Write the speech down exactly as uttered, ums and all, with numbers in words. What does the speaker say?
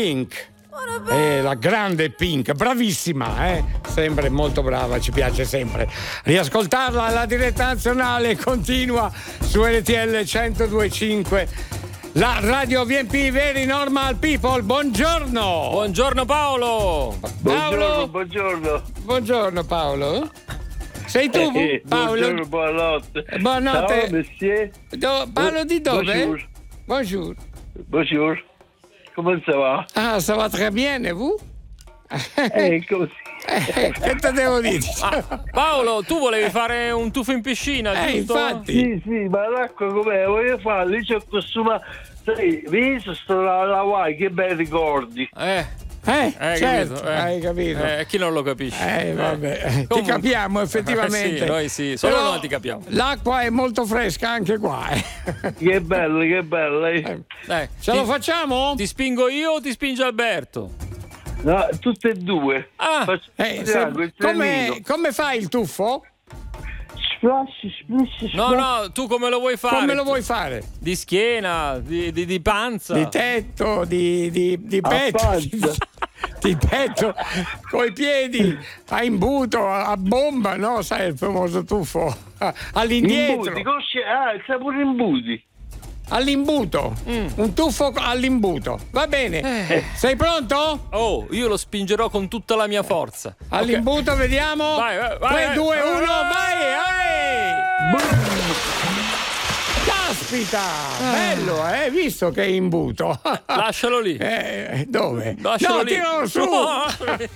Pink. Eh, la grande Pink, bravissima, eh? Sempre molto brava, ci piace sempre. Riascoltarla alla diretta nazionale continua su R T L centodue e cinque. La radio V and P Very Normal People. Buongiorno. Buongiorno Paolo. Paolo. Buongiorno, buongiorno. Buongiorno Paolo. Sei tu, Eh, Paolo? Buongiorno, buonanotte. Buonanotte. Ciao, monsieur. Do, Paolo di dove? Bonjour. Bonjour. Bonjour. Comment ça va? Ah, ça va très bien, et vous? Eh, così. Eh, che te devo dire? Ah, Paolo, tu volevi fare un tuffo in piscina, Eh, giusto? infatti. Sì, sì, ma l'acqua com'è? Voglio farlo, io c'ho costumato. Sai, visto sto alla Hawaii, che bei ricordi. Eh, Eh, eh, certo, capito, eh. hai capito. Eh, chi non lo capisce? Eh, vabbè, eh, ti Comunque- capiamo effettivamente. Eh, sì, noi sì, solo Però noi ti capiamo. L'acqua è molto fresca anche qua. Eh. Che bello, che bello. eh. Eh, Dai, Ce ti, lo facciamo? ti spingo io o ti spinge Alberto? No, tutte e due. Ah, Faccio Eh, il se- triangolo, il come, trenino. come fai il tuffo? Splash, splish, no, splash. no, tu come lo vuoi fare? Come lo vuoi fare? Di schiena, di, di, di panza? Di tetto, di, di, di A petto, di, pancia. di petto, coi piedi, a imbuto, a, a bomba, no? Sai il famoso tuffo? All'indietro. Imbuti, cosce- ah, c'è pure imbuti. All'imbuto, Mm. un tuffo all'imbuto. Va bene. Eh. Sei pronto? Oh, io lo spingerò con tutta la mia forza. All'imbuto, vediamo. Vai, vai, vai, tre, vai. due, uno, Eh. vai! Caspita! Bello, eh? Hai visto che è imbuto? Lascialo lì. Eh, dove? Lascialo no, lì. tiralo su! No.